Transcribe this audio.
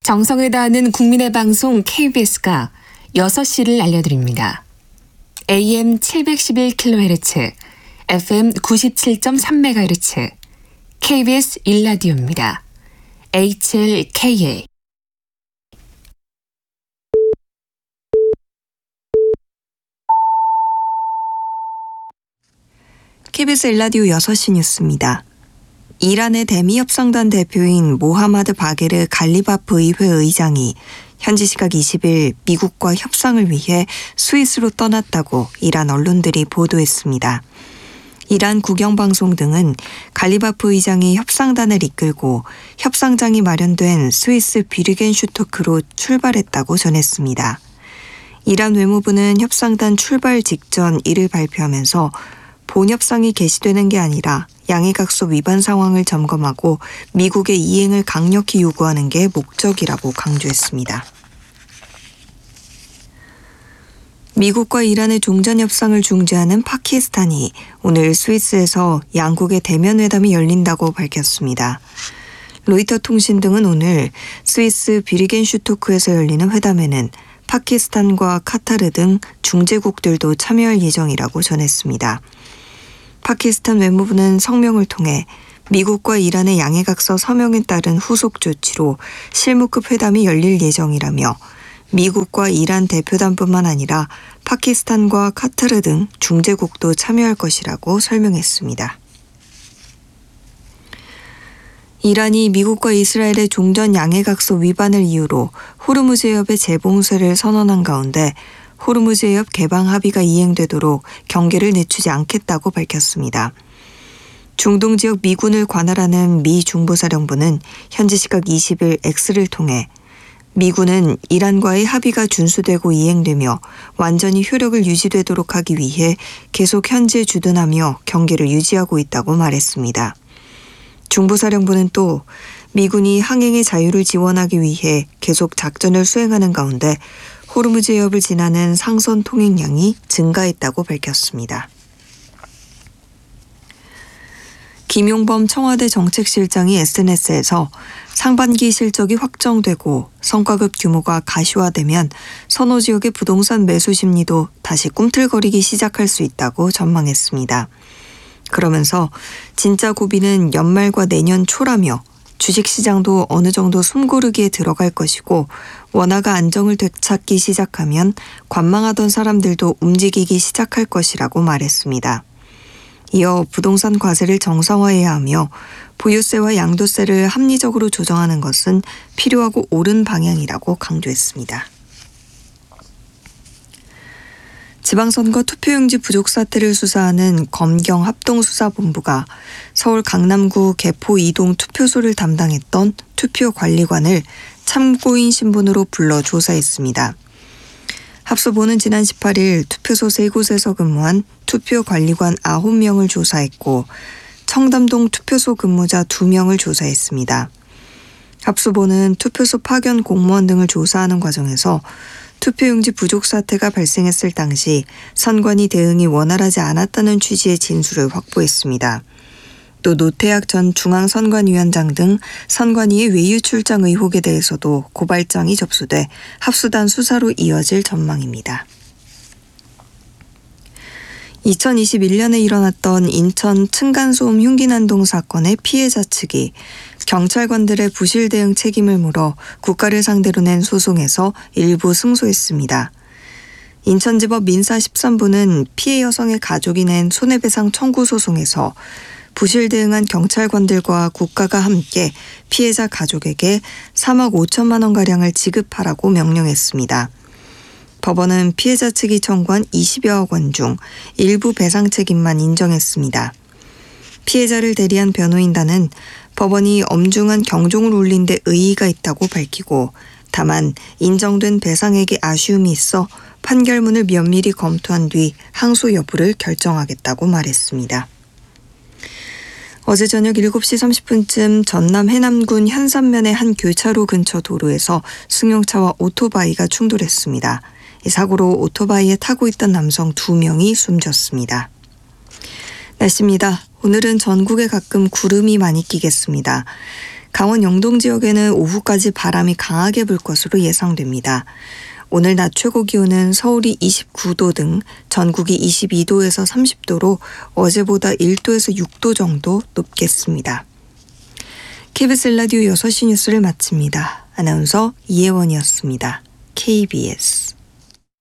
정성을 다하는 국민의 방송 KBS가 6시를 알려드립니다. AM 711kHz, FM 97.3MHz, KBS 1라디오입니다. HLKA. KBS 1라디오 6시 뉴스입니다. 이란의 대미협상단 대표인 모하마드 바게르 갈리바프 의회 의장이 현지 시각 20일 미국과 협상을 위해 스위스로 떠났다고 이란 언론들이 보도했습니다. 이란 국영방송 등은 갈리바프 의장이 협상단을 이끌고 협상장이 마련된 스위스 비르겐슈토크로 출발했다고 전했습니다. 이란 외무부는 협상단 출발 직전 이를 발표하면서 본 협상이 개시되는 게 아니라 양해각서 위반 상황을 점검하고 미국의 이행을 강력히 요구하는 게 목적이라고 강조했습니다. 미국과 이란의 종전협상을 중재하는 파키스탄이 오늘 스위스에서 양국의 대면 회담이 열린다고 밝혔습니다. 로이터 통신 등은 오늘 스위스 비르겐슈토크에서 열리는 회담에는 파키스탄과 카타르 등 중재국들도 참여할 예정이라고 전했습니다. 파키스탄 외무부는 성명을 통해 미국과 이란의 양해각서 서명에 따른 후속 조치로 실무급 회담이 열릴 예정이라며 미국과 이란 대표단뿐만 아니라 파키스탄과 카타르 등 중재국도 참여할 것이라고 설명했습니다. 이란이 미국과 이스라엘의 종전 양해각서 위반을 이유로 호르무즈 해협의 재봉쇄를 선언한 가운데 호르무즈 해협 개방 합의가 이행되도록 경계를 늦추지 않겠다고 밝혔습니다. 중동 지역 미군을 관할하는 미 중부사령부는 현지 시각 20일 X를 통해 미군은 이란과의 합의가 준수되고 이행되며 완전히 효력을 유지되도록 하기 위해 계속 현지에 주둔하며 경계를 유지하고 있다고 말했습니다. 중부사령부는 또 미군이 항행의 자유를 지원하기 위해 계속 작전을 수행하는 가운데 호르무즈 해협을 지나는 상선 통행량이 증가했다고 밝혔습니다. 김용범 청와대 정책실장이 SNS에서 상반기 실적이 확정되고 성과급 규모가 가시화되면 선호 지역의 부동산 매수 심리도 다시 꿈틀거리기 시작할 수 있다고 전망했습니다. 그러면서 진짜 고비는 연말과 내년 초라며 주식시장도 어느 정도 숨고르기에 들어갈 것이고 원화가 안정을 되찾기 시작하면 관망하던 사람들도 움직이기 시작할 것이라고 말했습니다. 이어 부동산 과세를 정상화해야 하며 보유세와 양도세를 합리적으로 조정하는 것은 필요하고 옳은 방향이라고 강조했습니다. 지방선거 투표용지 부족 사태를 수사하는 검경 합동수사본부가 서울 강남구 개포 2동 투표소를 담당했던 투표관리관을 참고인 신분으로 불러 조사했습니다. 합수본은 지난 18일 투표소 3곳에서 근무한 투표관리관 9명을 조사했고 청담동 투표소 근무자 2명을 조사했습니다. 합수본은 투표소 파견 공무원 등을 조사하는 과정에서 투표용지 부족 사태가 발생했을 당시 선관위 대응이 원활하지 않았다는 취지의 진술을 확보했습니다. 또 노태학 전 중앙선관위원장 등 선관위의 외유 출장 의혹에 대해서도 고발장이 접수돼 합수단 수사로 이어질 전망입니다. 2021년에 일어났던 인천 층간소음 흉기난동 사건의 피해자 측이 경찰관들의 부실 대응 책임을 물어 국가를 상대로 낸 소송에서 일부 승소했습니다. 인천지법 민사 13부는 피해 여성의 가족이 낸 손해배상 청구 소송에서 부실 대응한 경찰관들과 국가가 함께 피해자 가족에게 3억 5천만 원가량을 지급하라고 명령했습니다. 법원은 피해자 측이 청구한 20여억 원 중 일부 배상 책임만 인정했습니다. 피해자를 대리한 변호인단은 법원이 엄중한 경종을 울린 데 의의가 있다고 밝히고 다만 인정된 배상액에 아쉬움이 있어 판결문을 면밀히 검토한 뒤 항소 여부를 결정하겠다고 말했습니다. 어제 저녁 7시 30분쯤 전남 해남군 현산면의 한 교차로 근처 도로에서 승용차와 오토바이가 충돌했습니다. 이 사고로 오토바이에 타고 있던 남성 2명이 숨졌습니다. 날씨입니다. 오늘은 전국에 가끔 구름이 많이 끼겠습니다. 강원 영동 지역에는 오후까지 바람이 강하게 불 것으로 예상됩니다. 오늘 낮 최고 기온은 서울이 29도 등 전국이 22도에서 30도로 어제보다 1도에서 6도 정도 높겠습니다. KBS 라디오 6시 뉴스를 마칩니다. 아나운서 이혜원이었습니다. KBS